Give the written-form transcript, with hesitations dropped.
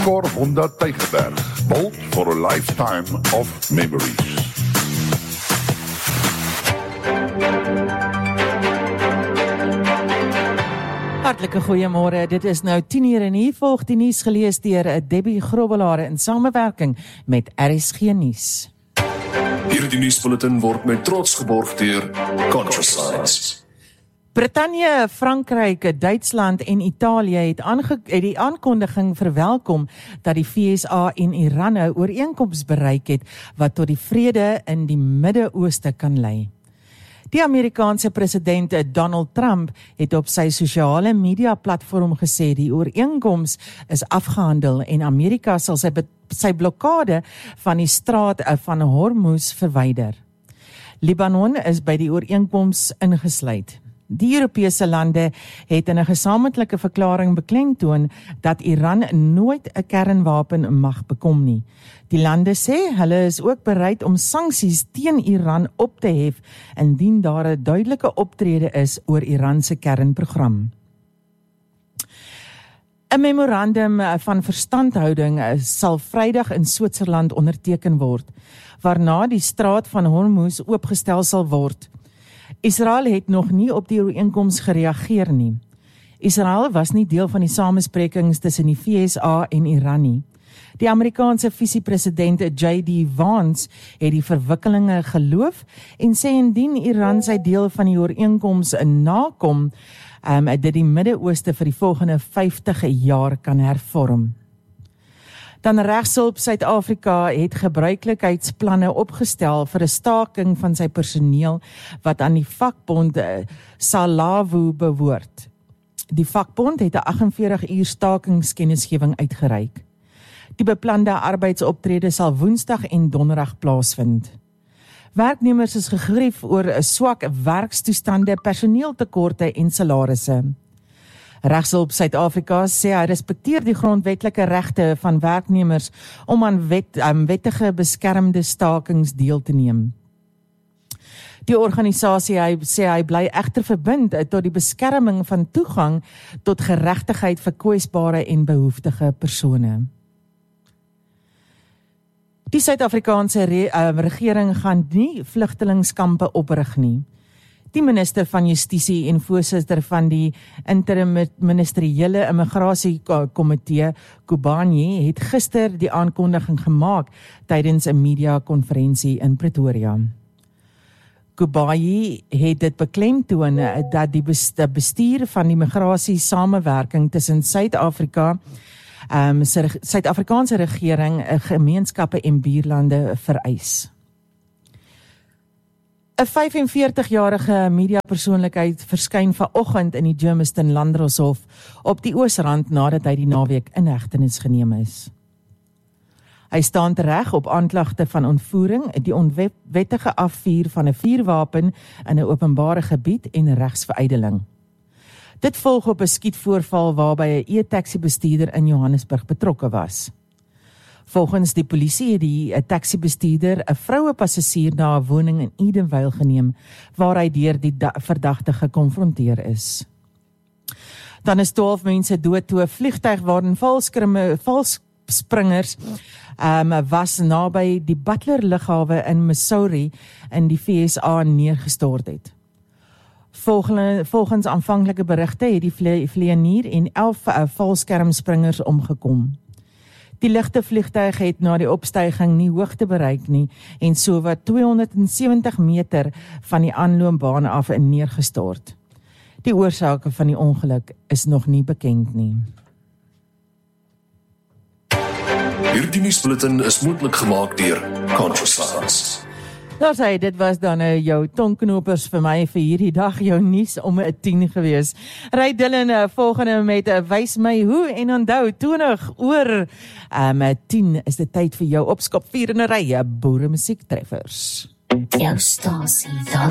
for Honda Tygerberg, built for a lifetime of memories. Hartlike goeiemôre, dit is nou 10:00 en hier volg die nuus gelees deur Debbie Grobbelaar in samewerking met RSG Nuus. Hierdie nuusbulletin word met trots geborg deur ContraScience. Brittanje, Frankryk, Duitsland en Italië het die aankondiging verwelkom dat die VSA en Iran 'n ooreenkoms bereik het wat tot die vrede in die Midde-Ooste kan lei. Die Amerikaanse president Donald Trump het op sy sosiale media platform gesê die ooreenkoms is afgehandel en Amerika sal sy blokkade van die straat van Hormuz verwyder. Libanon is by die ooreenkoms ingesluit. Die Europese lande het in 'n gesamentlike verklaring beklemtoon dat Iran nooit 'n kernwapen mag bekom nie. Die lande sê hulle is ook bereid om sanksies teen Iran op te hef indien daar 'n duidelike optrede is oor Iran se kernprogram. 'n Memorandum van verstandhouding sal Vrydag in Switserland onderteken word, waarna die straat van Hormuz oopgestel sal word. Israel het nog nie op die ooreenkoms gereageer nie. Israel was nie deel van die samesprekings tussen die VSA en Iran nie. Die Amerikaanse visiepresident J.D. Vance het die verwikkelinge geloof en sê indien Iran sy deel van die ooreenkoms nakom, dit die Midde-Ooste vir die volgende 50 jaar kan hervorm. Dan Regshulp Suid-Afrika het gebruiklikheidsplanne opgestel vir 'n staking van sy personeel wat aan die vakbond Salawu behoort. Die vakbond het 'n 48-uur stakingskennisgewing uitgereik. Die beplande arbeidsoptrede sal Woensdag en Donderdag plaasvind. Werknemers is gegrief oor swak werkstoestande, personeeltekorte en salarisse. Regshulp Suid-Afrika sê hy respekteer die grondwetlike regte van werknemers om aan wettige beskermde stakings deel te neem. Die organisasie sê hy bly egter verbind tot die beskerming van toegang tot geregtigheid vir kwesbare en behoeftige persone. Die Suid-Afrikaanse regering gaan nie vlugtelingskampe oprig nie. Die minister van Justisie en voorsitter van die interministeriële immigrasiekomitee, Kubanye, het gister die aankondiging gemaak tydens 'n media-konferensie in Pretoria. Kubanye het dit beklemtoon dat die bestuur van die migrasie-samewerking tussen Suid-Afrikaanse regering, gemeenskappe en buurlande vereis. 'n 45-jarige mediapersoonlikheid verskyn vanoggend in die Germiston Landdroshof op die Oosrand nadat hy die naweek in hegtenis geneem is. Hy staan tereg op aanklagte van ontvoering, die onwettige afvuur van 'n vuurwapen in 'n openbare gebied en regsverydeling. Dit volg op 'n skietvoorval waarby 'n e-taxi bestuurder in Johannesburg betrokke was. Volgens die polisie het die taxi-bestuurder 'n vroue passasier na 'n woning in Edenvale geneem, waar hy deur die verdagte gekonfronteer is. Dan is 12 mense dood toe 'n vliegtuig waarin valsspringers was naby die Butler lughawe in Missouri in die VSA neergestort het. Volgens aanvanklike berigte het die vlieënier en 11 valskermspringers omgekom. Die ligte vliegtuig het na die opstyging nie hoogte bereik nie en sowat 270 meter van die aanloopbaan af neergestort. Die oorsake van die ongeluk is nog nie bekend nie. Hierdie nuusbulletin is moontlik gemaak deur ContraScience. Nou sê, dit was dan jou tongknopers vir my vir hierdie dag, jou nuus om 10 gewees. Ry Dylan volgende met wys my hoe en onthou 20 oor 10 is dit tyd vir jou opskop 4 in 'n ry boere musiektreffers. Jou stasie